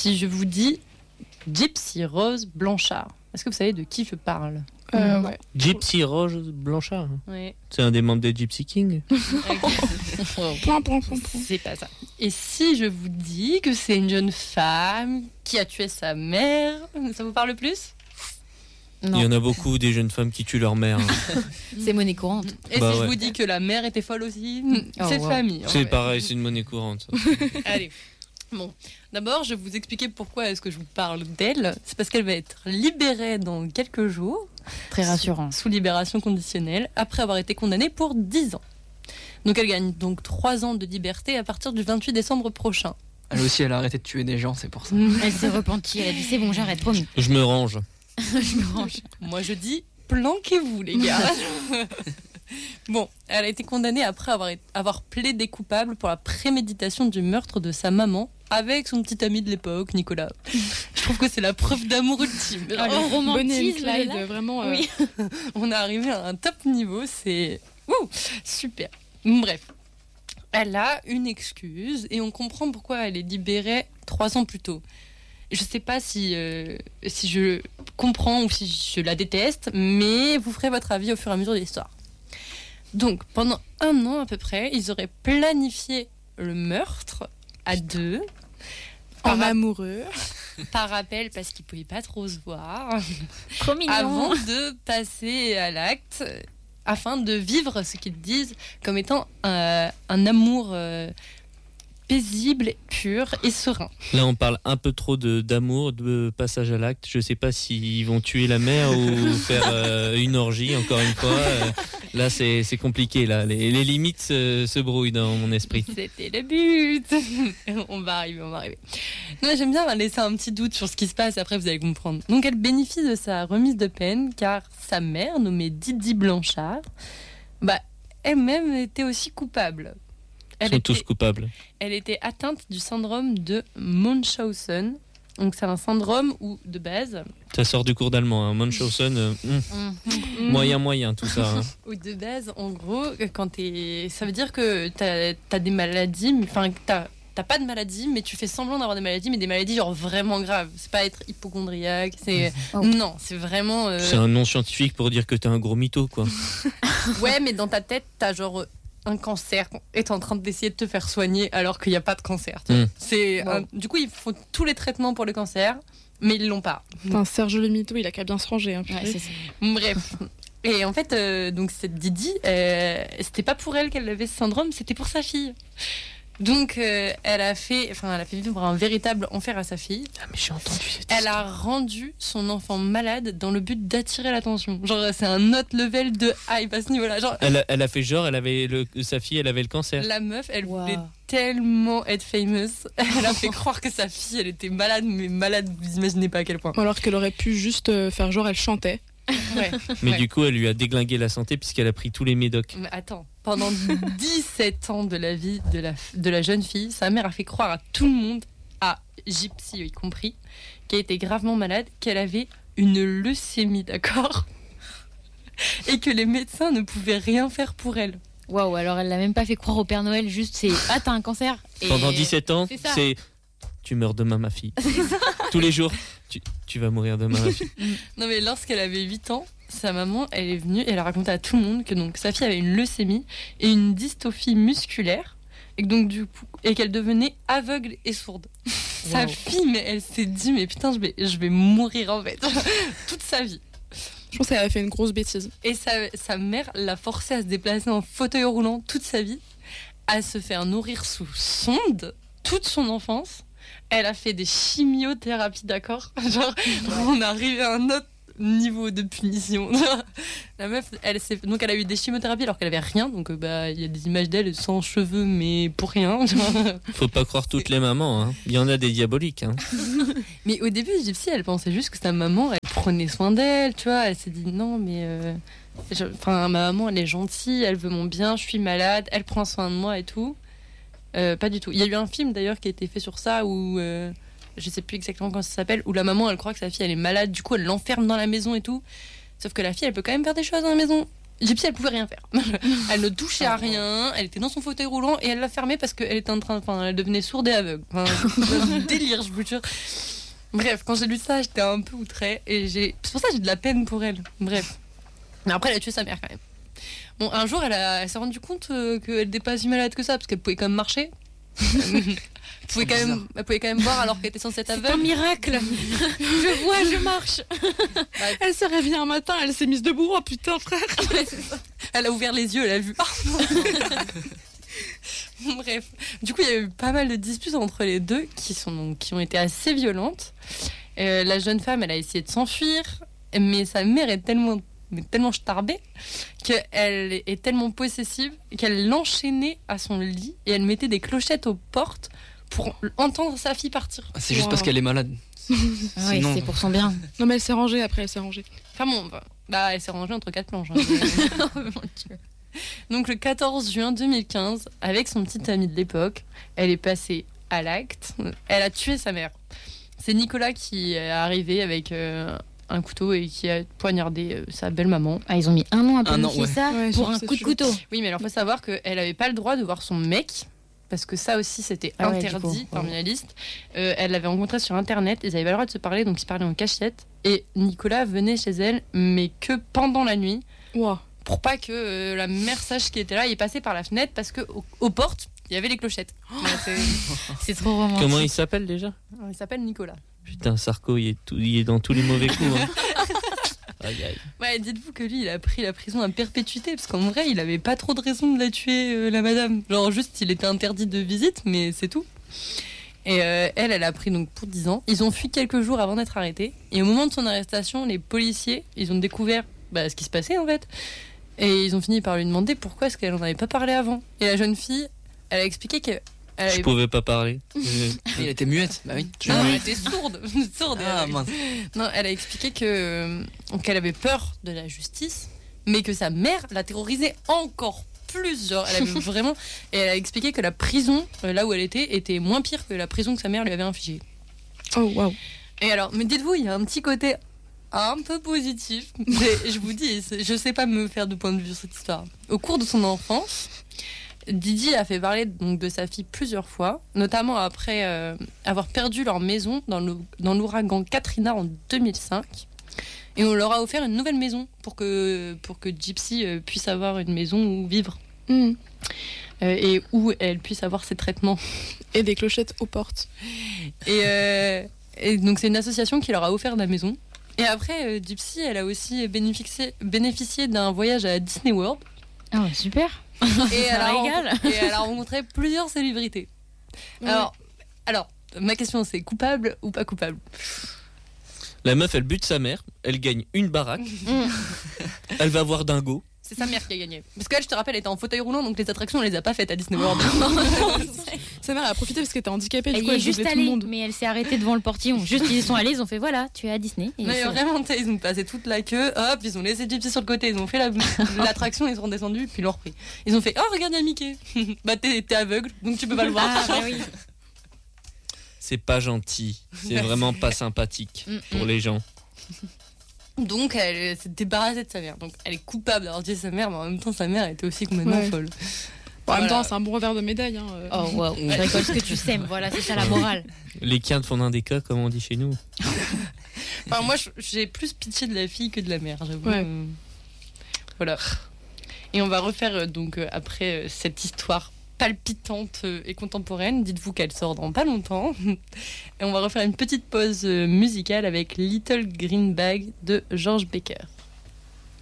si je vous dis Gypsy Rose Blanchard, est-ce que vous savez de qui je parle? Ouais. Gypsy Rose Blanchard. Oui. C'est un des membres des Gypsy King. Point. C'est pas ça. Et si je vous dis que c'est une jeune femme qui a tué sa mère, ça vous parle plus? Il y en a beaucoup des jeunes femmes qui tuent leur mère. C'est monnaie courante. Et si je vous dis que la mère était folle aussi, c'est de famille. C'est pareil, c'est une monnaie courante. Allez. Bon, d'abord, je vais vous expliquer pourquoi est-ce que je vous parle d'elle. C'est parce qu'elle va être libérée dans quelques jours. Très rassurant. Sous libération conditionnelle, après avoir été condamnée pour 10 ans. Donc elle gagne donc 3 ans de liberté à partir du 28 décembre prochain. Elle aussi, elle a arrêté de tuer des gens, c'est pour ça. Elle s'est repentie, elle a dit c'est bon, j'arrête, promis. Je me range. Moi je dis, planquez-vous les gars. Bon, elle a été condamnée après avoir plaidé coupable pour la préméditation du meurtre de sa maman avec son petit ami de l'époque, Nicolas. Je trouve que c'est la preuve d'amour ultime. Le romantisme, Clyde, là. vraiment. Oui. On est arrivé à un top niveau, c'est super. Bref, elle a une excuse et on comprend pourquoi elle est libérée 3 ans plus tôt. Je sais pas si je comprends ou si je la déteste, mais vous ferez votre avis au fur et à mesure de l'histoire. Donc, pendant 1 an à peu près, ils auraient planifié le meurtre à 2. En amoureux. Par appel, parce qu'ils ne pouvaient pas trop se voir. Trop mignon. Avant de passer à l'acte, afin de vivre ce qu'ils disent comme étant un amour paisible, pur et serein. Là, on parle un peu trop d'amour, de passage à l'acte. Je sais pas s'ils vont tuer la mère ou faire une orgie, encore une fois. Là, c'est compliqué. Là. Les limites se brouillent dans mon esprit. C'était le but. On va arriver. Non, j'aime bien laisser un petit doute sur ce qui se passe, après vous allez comprendre. Donc, elle bénéficie de sa remise de peine, car sa mère, nommée Didi Blanchard, elle-même était aussi coupable. Ils sont tous coupables. Elle était atteinte du syndrome de Munchausen. Donc c'est un syndrome où, de base... Ça sort du cours d'allemand. Hein. Munchausen, moyen, tout ça. Hein. Où de base, en gros, ça veut dire que t'as des maladies, enfin t'as pas de maladie, mais tu fais semblant d'avoir des maladies, mais des maladies genre vraiment graves. C'est pas être hypocondriaque, non, c'est vraiment... C'est un nom scientifique pour dire que t'es un gros mytho, quoi. Ouais, mais dans ta tête, t'as genre... un cancer et t'es en train d'essayer de te faire soigner alors qu'il n'y a pas de cancer. Du coup, ils font tous les traitements pour le cancer, mais ils l'ont pas. Putain, Serge le mytho, il a qu'à bien se ranger. Hein, Ouais, c'est ça. Bref. Et en fait, donc cette Didi, c'était pas pour elle qu'elle avait ce syndrome, c'était pour sa fille. Donc, elle a fait vivre un véritable enfer à sa fille. Ah, mais j'ai entendu cette Elle a rendu son enfant malade dans le but d'attirer l'attention. Genre, c'est un autre level de hype à ce niveau-là. Genre, elle a fait genre, sa fille, elle avait le cancer. la meuf, elle voulait tellement être famous. Elle a fait croire que sa fille, elle était malade, mais malade, vous imaginez pas à quel point. Alors qu'elle aurait pu juste faire genre elle chantait. Ouais. Mais du coup, elle lui a déglingué la santé puisqu'elle a pris tous les médocs. Mais attends, pendant 17 ans de la vie de la jeune fille, sa mère a fait croire à tout le monde, à Gypsy y compris, qu'elle était gravement malade, qu'elle avait une leucémie, d'accord, et que les médecins ne pouvaient rien faire pour elle. Waouh, alors elle l'a même pas fait croire au Père Noël, juste c'est « Ah, t'as un cancer !» Pendant 17 ans, c'est ça. c'est « Tu meurs demain, ma fille. » Tous les jours, tu vas mourir demain, ma fille. Non mais lorsqu'elle avait 8 ans, sa maman, elle est venue et elle a raconté à tout le monde que donc sa fille avait une leucémie et une dystrophie musculaire et que donc du coup et qu'elle devenait aveugle et sourde. Sa fille, mais elle s'est dit mais putain je vais mourir en fait toute sa vie. Je pense qu'elle avait fait une grosse bêtise. Et sa mère l'a forcée à se déplacer en fauteuil roulant toute sa vie, à se faire nourrir sous sonde toute son enfance. Elle a fait des chimiothérapies, d'accord. Genre, on est arrivé à un autre niveau de punition. La meuf, elle a eu des chimiothérapies alors qu'elle avait rien. Donc, il y a des images d'elle sans cheveux, mais pour rien. Faut pas croire toutes les mamans. Hein. Il y en a des diaboliques. Hein. Mais au début, Gypsy, elle pensait juste que sa maman, elle prenait soin d'elle, tu vois. Elle s'est dit non, mais ma maman, elle est gentille, elle veut mon bien, je suis malade, elle prend soin de moi et tout. Pas du tout. Il y a eu un film d'ailleurs qui a été fait sur ça où je sais plus exactement comment ça s'appelle, où la maman elle croit que sa fille elle est malade, du coup elle l'enferme dans la maison et tout. Sauf que la fille elle peut quand même faire des choses dans la maison. Gypsy, elle pouvait rien faire. Elle ne touchait à rien, elle était dans son fauteuil roulant et elle l'a fermé parce qu'elle était elle devenait sourde et aveugle. Un délire, je vous jure. Bref, quand j'ai lu ça, j'étais un peu outrée et c'est pour ça que j'ai de la peine pour elle. Bref. Mais après, elle a tué sa mère quand même. Bon, un jour, elle s'est rendue compte qu'elle n'était pas si malade que ça parce qu'elle pouvait quand même marcher. Elle pouvait quand même voir alors qu'elle était censée être C'est un aveugle. miracle. Je vois, je marche. Elle s'est réveillée un matin, elle s'est mise debout. Oh putain, frère. Elle a ouvert les yeux, elle a vu. Bref, du coup, il y a eu pas mal de disputes entre les deux qui ont été assez violentes. La jeune femme, elle a essayé de s'enfuir, mais sa mère est tellement starbée qu'elle est tellement possessive qu'elle l'enchaînait à son lit et elle mettait des clochettes aux portes pour entendre sa fille partir. C'est juste parce qu'elle est malade. Oui, Sinon- c'est pour son bien. Non, mais elle s'est rangée après, elle s'est rangée. Enfin bon, elle s'est rangée entre 4 planches. Hein. Donc le 14 juin 2015, avec son petit ami de l'époque, elle est passée à l'acte. Elle a tué sa mère. C'est Nicolas qui est arrivé avec un couteau et qui a poignardé sa belle-maman. Ah, ils ont mis 1 an à Un an, planifier ouais. ça Ouais, pour sûr, un c'est coup de sûr. couteau. Oui, mais alors faut savoir qu'elle n'avait pas le droit de voir son mec. Parce que ça aussi, c'était Ah ouais, interdit du coup, parmi la liste. Elle l'avait rencontré sur Internet. Ils n'avaient pas le droit de se parler, donc ils se parlaient en cachette. Et Nicolas venait chez elle, mais que pendant la nuit. Ouah. Pour pas que la mère sache qu'il était là, il est passé par la fenêtre parce que aux portes, il y avait les clochettes. Ouais, C'est trop romantique. Comment il s'appelle déjà? il s'appelle Nicolas. Putain, Sarko, il est dans tous les mauvais coups. Hein. Aïe, aïe. Ouais, dites-vous que lui, il a pris la prison à perpétuité parce qu'en vrai, il avait pas trop de raison de la tuer, la madame. Genre, juste, il était interdit de visite, mais c'est tout. Et elle a pris donc pour 10 ans. Ils ont fui quelques jours avant d'être arrêtés. Et au moment de son arrestation, les policiers, ils ont découvert ce qui se passait en fait. Et ils ont fini par lui demander pourquoi est-ce qu'elle n'en avait pas parlé avant. Et la jeune fille, elle a expliqué qu'elle Je avait... pouvais pas parler. Elle était muette, bah oui. Non, elle était sourde. Sourde. Ah mince. Non, elle a expliqué qu'elle avait peur de la justice, mais que sa mère la terrorisait encore plus. Genre, elle avait vraiment... Et elle a expliqué que la prison, là où elle était moins pire que la prison que sa mère lui avait infligée. Oh, waouh. Et alors, mais dites-vous, il y a un petit côté un peu positif. Mais je vous dis, je sais pas me faire de point de vue sur cette histoire. Au cours de son enfance, Didi a fait parler donc de sa fille plusieurs fois, notamment après avoir perdu leur maison dans l'ouragan Katrina en 2005. Et on leur a offert une nouvelle maison pour que Gypsy puisse avoir une maison où vivre. Et où elle puisse avoir ses traitements. Et des clochettes aux portes. Et donc c'est une association qui leur a offert la maison. Et après, Gypsy, elle a aussi bénéficié d'un voyage à Disney World. Ah, super. Et Ça régale. elle a rencontré plusieurs célébrités. Ouais. Alors, ma question c'est coupable ou pas coupable? La meuf, elle bute sa mère, elle gagne une baraque, elle va voir Dingo. C'est sa mère qui a gagné. Parce qu'elle, je te rappelle, elle était en fauteuil roulant, donc les attractions, on les a pas faites à Disney World. Sa mère a profité parce qu'elle était handicapée, du Elle coup y est elle juste doublait tout le allée, monde. mais elle s'est arrêtée devant le portillon. Juste, ils sont allés, ils ont fait voilà, tu es à Disney. Et Non, mais c'est- vraiment, tu sais, ils ont passé toute la queue, hop, ils ont laissé Gypsy sur le côté, ils ont fait l'attraction, ils sont redescendus, puis ils l'ont repris. Ils ont fait, oh, regarde, il y a Mickey. Bah, t'es aveugle, donc tu peux pas le voir. Ah, bah oui. C'est pas gentil, c'est vraiment pas sympathique pour les gens. Donc, elle s'est débarrassée de sa mère. Donc, elle est coupable d'avoir tué sa mère, mais en même temps, sa mère était aussi complètement Ouais. folle. Bon, en même Voilà. temps, c'est un bon revers de médaille. Hein. Oh, waouh. Tu récoltes ce que tu sèmes. Voilà, c'est ça la morale. Les quintes font un des cas, comme on dit chez nous. Enfin, moi, j'ai plus pitié de la fille que de la mère, j'avoue. Ouais. Voilà. Et on va refaire, après cette histoire palpitante et contemporaine, dites-vous qu'elle sort dans pas longtemps. Et on va refaire une petite pause musicale avec Little Green Bag de George Baker.